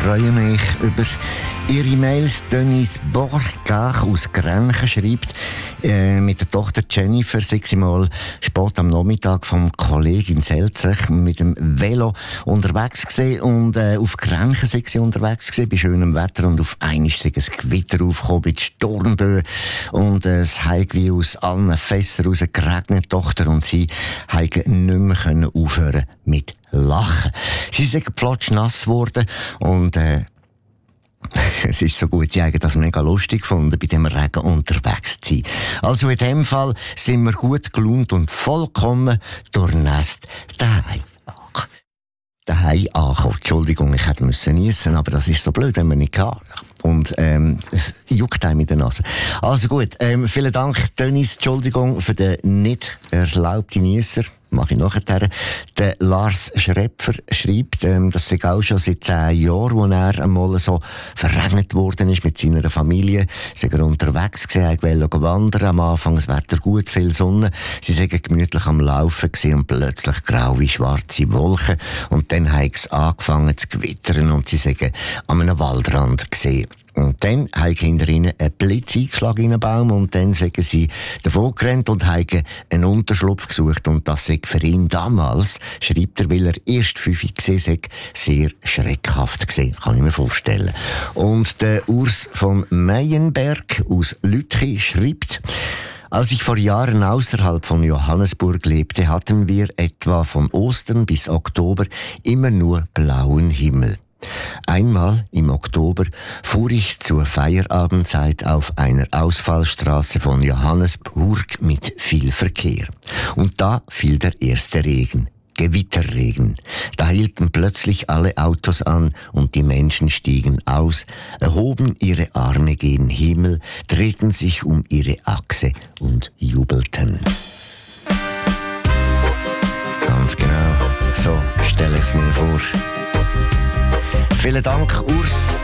freue mich über Ihre Mails. Denise Borgach aus Grenchen schreibt, mit der Tochter Jennifer sei sie mal spät am Nachmittag vom Kollegen in Selzach mit dem Velo unterwegs gewesen und auf Grenchen sei sie unterwegs gewesen, bei schönem Wetter, und auf einmal sei ein Gewitter aufgekommen mit Sturmböen und es hat wie aus allen Fässern raus geregnet. Die Tochter und sie haben nicht mehr können aufhören mit Lachen. Sie sind platschnass geworden und es ist so gut, sie haben das mega lustig gefunden, bei dem Regen unterwegs zu sein. Also in dem Fall sind wir gut gelaunt und vollkommen durchnässt daheim. Daheim angekommen. Entschuldigung, ich hätte niesen, aber das ist so blöd, wenn man nicht kann. Und es juckt einem in der Nase. Also gut, vielen Dank, Dennis, Entschuldigung für den nicht erlaubten Niesser. Mache ich nachher. Der Lars Schrepfer schreibt, das sei auch schon seit 10 Jahren, wo er einmal so verregnet worden ist mit seiner Familie. Sie sind unterwegs gewesen, wollte wandern, am Anfang das Wetter gut, viel Sonne. Sie sind gemütlich am Laufen gewesen und plötzlich graue, schwarze Wolken. Und dann haben sie angefangen zu gewittern und sie sind an einem Waldrand gesehen. Und dann haben hinter ihnen einen Blitz eingeschlagen in einen Baum und dann sind sie davon gerannt und haben einen Unterschlupf gesucht. Und das sei für ihn damals, schreibt er, weil er erst 5 gesehen sei, sehr schreckhaft gesehen, kann ich mir vorstellen. Und der Urs von Meyenberg aus Lütchi schreibt, als ich vor Jahren außerhalb von Johannesburg lebte, hatten wir etwa von Ostern bis Oktober immer nur blauen Himmel. Einmal im Oktober fuhr ich zur Feierabendzeit auf einer Ausfallstraße von Johannesburg mit viel Verkehr. Und da fiel der erste Regen. Gewitterregen. Da hielten plötzlich alle Autos an und die Menschen stiegen aus, erhoben ihre Arme gen Himmel, drehten sich um ihre Achse und jubelten. Ganz genau, so stelle ich es mir vor. Vielen Dank, Urs.